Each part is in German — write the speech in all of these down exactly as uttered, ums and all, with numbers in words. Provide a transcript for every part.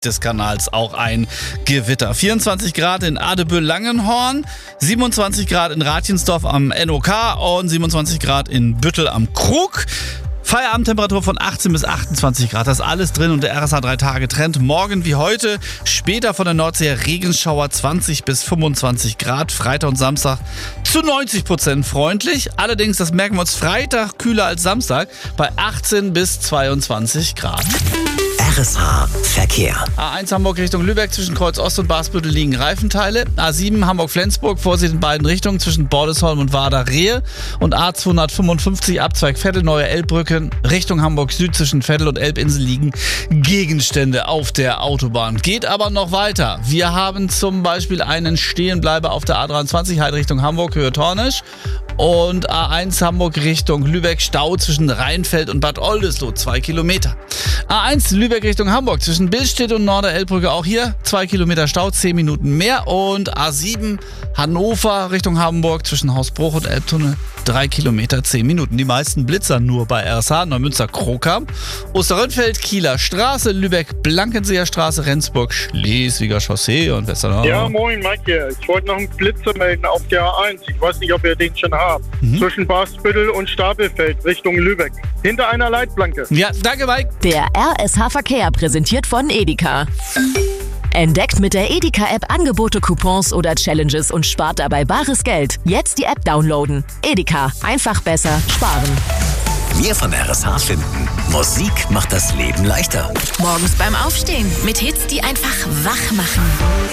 des Kanals auch ein Gewitter. vierundzwanzig Grad in Adeböll-Langenhorn, siebenundzwanzig Grad in Ratjensdorf am N O K und siebenundzwanzig Grad in Büttel am Krug. Feierabendtemperatur von achtzehn bis achtundzwanzig Grad, das ist alles drin und der R S H drei Tage Trend. Morgen wie heute, später von der Nordsee Regenschauer zwanzig bis fünfundzwanzig Grad, Freitag und Samstag zu neunzig Prozent freundlich. Allerdings, das merken wir uns, Freitag kühler als Samstag bei achtzehn bis zweiundzwanzig Grad. R S H Verkehr. A eins Hamburg Richtung Lübeck, zwischen Kreuz Ost und Basbüttel liegen Reifenteile. A sieben Hamburg-Flensburg, Vorsicht in beiden Richtungen zwischen Bordesholm und Warder-Rehe. Und A zweihundertfünfundfünfzig Abzweig Vettel, Neue Elbbrücke, Richtung Hamburg Süd zwischen Vettel und Elbinsel liegen Gegenstände auf der Autobahn. Geht aber noch weiter. Wir haben zum Beispiel einen Stehenbleiber auf der A dreiundzwanzig, halt Richtung Hamburg, Höhe Tornisch. Und A eins Hamburg Richtung Lübeck, Stau zwischen Rheinfeld und Bad Oldesloe, zwei Kilometer. A eins Lübeck Richtung Hamburg, zwischen Billstedt und Norder-Elbbrücke, auch hier zwei Kilometer Stau, zehn Minuten mehr. Und A sieben Hannover Richtung Hamburg, zwischen Hausbruch und Elbtunnel, drei Kilometer, zehn Minuten. Die meisten Blitzer nur bei R S H, Neumünster, Krokam, Osterrönfeld, Kieler Straße, Lübeck, Blankenseer Straße, Rendsburg, Schleswiger Chaussee und Westernau. Ja, moin, Mike hier. Ich wollte noch einen Blitzer melden auf der A eins. Ich weiß nicht, ob ihr den schon habt. Mhm. Zwischen Basbüttel und Stapelfeld Richtung Lübeck. Hinter einer Leitplanke. Ja, danke, Mike. Der R S H Verkehr präsentiert von Edeka. Entdeckt mit der Edeka-App Angebote, Coupons oder Challenges und spart dabei bares Geld. Jetzt die App downloaden. Edeka. Einfach besser sparen. Wir von R S H finden, Musik macht das Leben leichter. Morgens beim Aufstehen mit Hits, die einfach wach machen.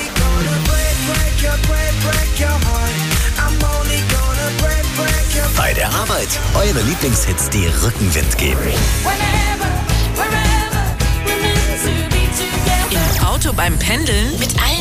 Bei der Arbeit eure Lieblingshits, die Rückenwind geben. Im Auto beim Pendeln mit allen